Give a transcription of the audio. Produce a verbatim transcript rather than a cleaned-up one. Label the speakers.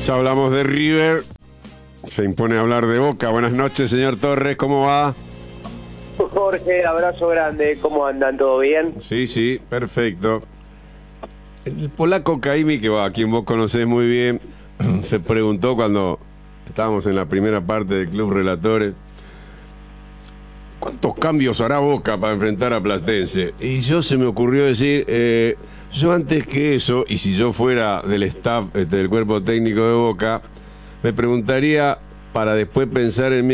Speaker 1: Ya hablamos de River, se impone hablar de Boca. Buenas noches, señor Torres, ¿cómo va?
Speaker 2: Jorge, abrazo grande, ¿cómo andan? ¿Todo bien?
Speaker 1: Sí, sí, perfecto. El polaco Caimi, que va, a quien vos conocés muy bien, se preguntó cuando estábamos en la primera parte del Club Relatores, ¿cuántos cambios hará Boca para enfrentar a Platense? Y yo se me ocurrió decir, eh, yo antes que eso, y si yo fuera del staff, este, del cuerpo técnico de Boca, me preguntaría, para después pensar en mí,